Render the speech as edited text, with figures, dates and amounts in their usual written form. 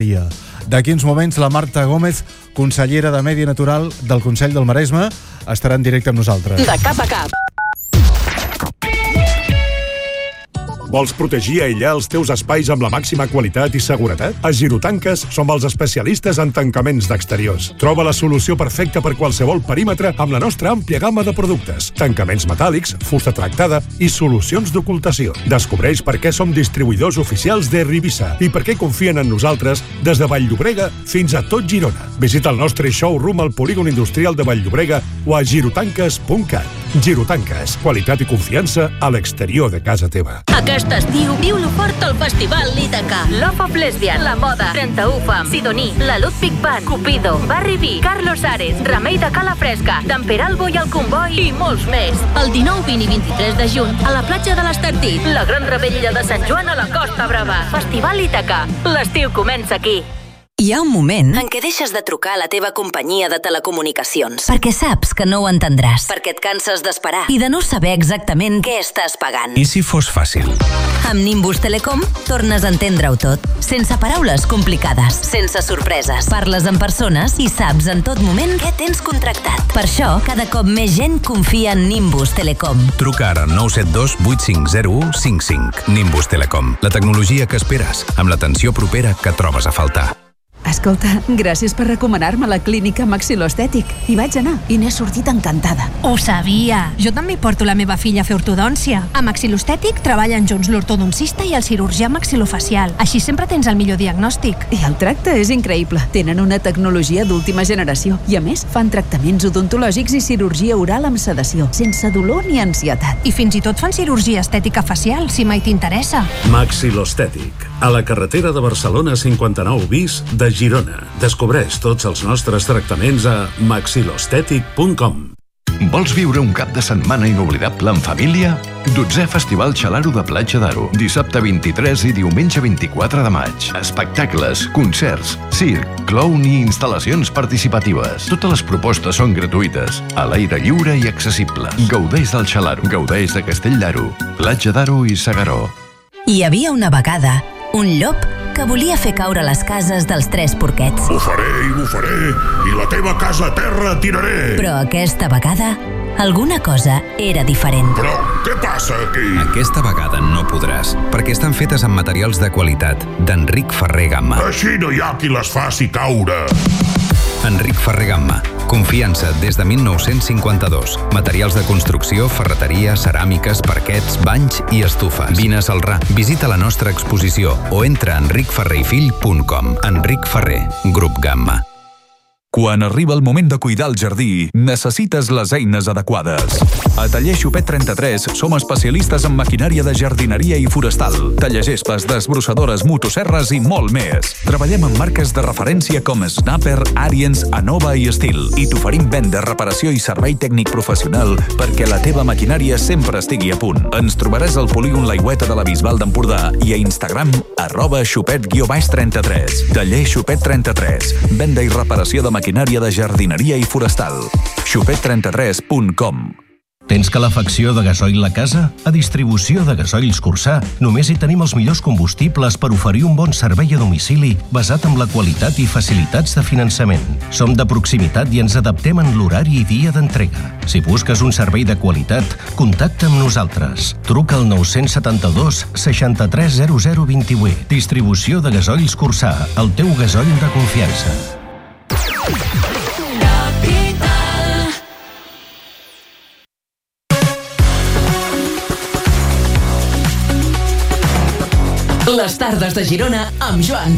dia. D'aquí uns moments, la Marta Gómez, consellera de Medi Natural del Consell del Maresme, estarà en directe amb nosaltres. De cap a cap. Vols protegir i aïllar els teus espais amb la màxima qualitat i seguretat? A Girotanques som els especialistes en tancaments d'exteriors. Troba la solució perfecta per qualsevol perímetre amb la nostra àmplia gamma de productes. Tancaments metàl·lics, fusta tractada i solucions d'ocultació. Descobreix per què som distribuïdors oficials de Rivisa i per què confien en nosaltres des de Vall-llobrega fins a tot Girona. Visita el nostre showroom al polígon industrial de Vall-llobrega o a girotanques.cat. Girotanques, qualitat i confiança a l'exterior de casa teva. Aquest estiu, viu-lo fort al Festival Ítaca. Love of Lesbian, La Moda, 31 Fam, Sidoní, La Ludwig Band, Cupido, Barry B, Carlos Ares, Remei de Cala Fresca, D'en Peralbo i el Comboi i molts més. El 19, 20 i 23 de juny a la platja de l'Estartit. La gran revetlla de Sant Joan a la Costa Brava. Festival Ítaca. L'estiu comença aquí. Hi ha un moment en què deixes de trucar a la teva companyia de telecomunicacions. perquè saps que no ho entendràs Perquè et canses d'esperar i de no saber exactament què estàs pagant. I si fos fàcil? Amb Nimbus Telecom tornes a entendre-ho tot, sense paraules complicades. Sense sorpreses. Parles amb persones i saps en tot moment Què tens contractat? Per això, cada cop més gent confia en Nimbus Telecom. Truca ara al 972 8501 55. Nimbus Telecom. La tecnologia que esperes, amb l'atenció propera que trobes a faltar. Escolta, gràcies per recomanar-me la clínica Maxil·loestètic. Hi vaig anar i n'he sortit encantada. Ho sabia. Jo també porto la meva filla a fer ortodòncia. A Maxil·loestètic treballen junts l'ortodoncista i el cirurgià maxilofacial. Així sempre tens el millor diagnòstic. I el tracte és increïble. Tenen una tecnologia d'última generació. I a més, fan tractaments odontològics i cirurgia oral amb sedació, sense dolor ni ansietat. I fins i tot fan cirurgia estètica facial, si mai t'interessa. Maxil·loestètic. A la carretera de Barcelona 59 bis de Girona. Descobreix tots els nostres tractaments a maxilloestètic.com. Vols viure un cap de setmana inoblidable en família? 12è Festival Xalaro de Platja d'Aro. Dissabte 23 i diumenge 24 de maig. Espectacles, concerts, circ, clown i instal·lacions participatives. Totes les propostes són gratuïtes, a l'aire lliure i accessible. Gaudeix del Xalaro, gaudeix de Castell d'Aro, Platja d'Aro i Segaró. Hi havia una vegada un llop que volia fer caure les cases dels 3 porquets. Bufaré, i la teva casa a terra tiraré. Però aquesta vegada, alguna cosa era diferent. Però què passa aquí? Aquesta vegada no podràs, perquè estan fetes amb materials de qualitat d'Enric Ferrer Gamma. Així no hi ha qui les faci caure. Enric Ferrer Gamma. Confiança des de 1952. Materials de construcció, ferreteria, ceràmiques, parquets, banys i estufes. Vine a Celrà, visita la nostra exposició o entra a enricferrerfill.com. Enric Ferrer, Grup Gamma. Quan arriba el moment de cuidar el jardí, necessites les eines adequades. A Taller Xupet 33 som especialistes en maquinària de jardineria i forestal, tallegespes, desbrossadores, motosserres i molt més. Treballem amb marques de referència com Snapper, Ariens, Anova i Stihl i t'oferim venda, reparació i servei tècnic professional perquè la teva maquinària sempre estigui a punt. Ens trobaràs al polígon L'Aigüeta de la Bisbal d'Empordà i a Instagram @xupet_33. Taller Xupet 33. Venda i reparació de maquinària de jardineria i forestal. xupet33.com. Tens calefacció de gasoil a casa? A Distribució de Gasoils Cursà només hi tenim els millors combustibles per oferir un bon servei a domicili basat en la qualitat i facilitats de finançament. Som de proximitat i ens adaptem en l'horari i dia d'entrega. Si busques un servei de qualitat, contacta amb nosaltres. Truca al 972 63 0028. Distribució de Gasoils Cursà, el teu gasoil de confiança. Les tardes de Girona amb Joan